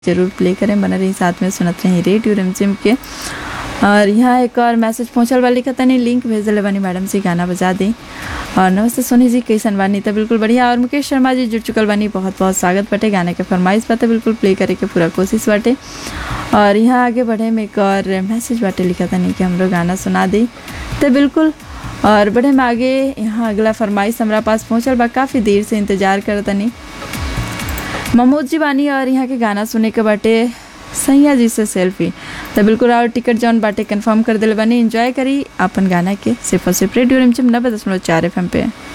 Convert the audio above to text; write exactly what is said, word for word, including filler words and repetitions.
जरूर प्ले करें, बना रही साथ में सुनत रही रेडियो रिमझिम के। और यहाँ एक और मैसेज पहुँचल वाली का तनी लिंक भेज दिले बानी मैडम जी, गाना बजा दी। और नमस्ते सोनी जी, कैसन बानी? तो बिल्कुल बढ़िया। और मुकेश शर्मा जी जुड़ चुकल बानी, बहुत बहुत स्वागत बाटे। गाने के फरमाइश बाटे बिल्कुल प्ले करे के पूरा कोशिश बाटे। और यहाँ आगे बढ़े में एक और मैसेज बाटे लिखा तनी कि हमरो गाना सुना दी, तो बिल्कुल। और बढ़े में आगे यहाँ अगला फरमाइश हमारा पास पहुँचल बा, काफ़ी देर से इंतजार कर तनी महमूद जी बानी। और यहाँ के गाना सुने के बाटे सैया जी से सेल्फी, तो बिल्कुल। और टिकट जौन बाटे कंफर्म कर दिले बानी, एंजॉय करी अपन गाना के सिर्फ और सिर्फ रेडियो रिमझिम नब्बे दशमलव चार एफ एम पे।